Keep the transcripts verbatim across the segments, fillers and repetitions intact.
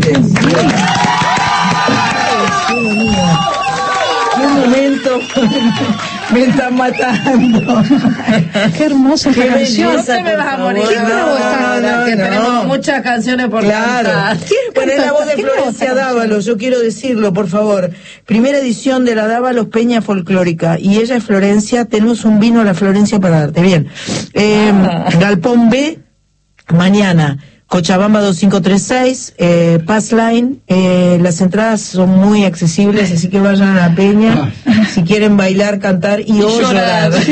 Qué momento. Me están matando. Qué hermosa esta Qué canción. belleza, No te me vas a por morir. favor. No, No, no, que no. tenemos muchas canciones por Claro. cantar. Bueno, es la voz de ¿Quién canta Florencia esta canción? Dávalos, yo quiero decirlo, por favor. Primera edición de la Dávalos Peña Folclórica. Y ella es Florencia, tenemos un vino a la Florencia para darte. Bien. Eh, Ah. Galpón B, mañana. Cochabamba dos cinco tres seis, eh, Pass Line, eh, las entradas son muy accesibles, así que vayan a la peña, si quieren bailar, cantar y, o llorar. llorar. Sí.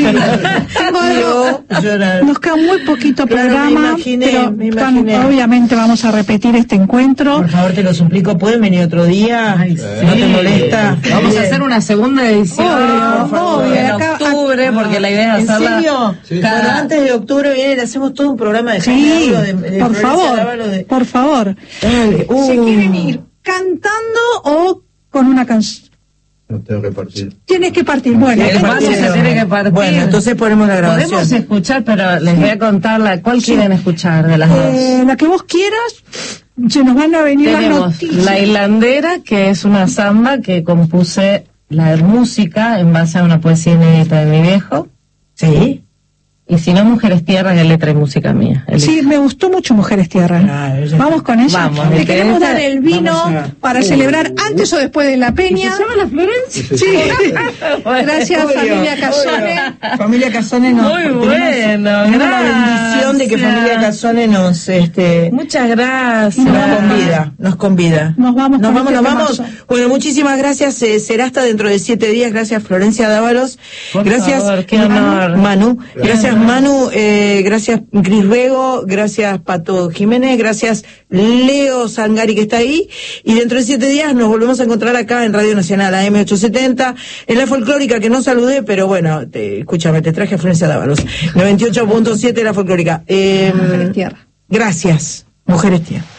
Y o llorar. Nos queda muy poquito Claro, programa, me imaginé, pero me tan- imaginé. obviamente vamos a repetir este encuentro. Por favor, te lo suplico, ¿pueden venir otro día? Ay, ¿No sí. te molesta? Vamos a hacer una segunda edición Obvio, por favor, obvio, en acá- octubre, porque la idea es ¿En hacerla serio? cada- Bueno, antes de octubre viene, le hacemos todo un programa de Sí, Jaime Dávalos, de, de por Florencia favor, Dávalos, de- por favor. Dale, uh. ¿Se quieren ir cantando o con una canción? No tengo que partir. Tienes que partir. Bueno, Sí, El vaso entonces- se tiene que partir. Bueno, entonces ponemos la grabación. Podemos escuchar, pero les voy a contar la, ¿cuál quieren escuchar de las dos? eh, la que vos quieras, se nos van a venir las Tenemos noticias. La Hilandera, que es una samba que compuse la música en base a una poesía inédita de mi viejo. ¿Sí? Y si no, Mujeres Tierra, que es letra y música mía. El- Sí, me gustó mucho Mujeres Tierra. Claro, ya Vamos con ella. Vamos, Le de que queremos esta- dar el vino vamos a- para celebrar antes o después de la peña. ¿Se llama la Florencia? Sí. Gracias, Obvio, familia Casone. obvio. Familia Casone nos... Muy tenemos- bueno, tenemos la bendición de que gracias. Familia Casone nos... este Muchas gracias. Nos convida, nos convida. Nos vamos Nos con vamos, este nos vamos. temazo. Bueno, muchísimas gracias. Eh, será hasta dentro de siete días. Gracias, Florencia Dávalos. Por Gracias, favor, qué honor. Manu. Gracias, Manu. Eh, gracias, Cris Rego. Gracias, Pato Jiménez. Gracias, Leo Sangari, que está ahí. Y dentro de siete días nos volvemos a encontrar acá en Radio Nacional, A M ochocientos setenta, en la folclórica, que no saludé, pero bueno, te, escúchame, te traje a Florencia Dávalos. noventa y ocho punto siete la folclórica. Eh, Mujeres Tierra. Gracias, Mujeres Tierra.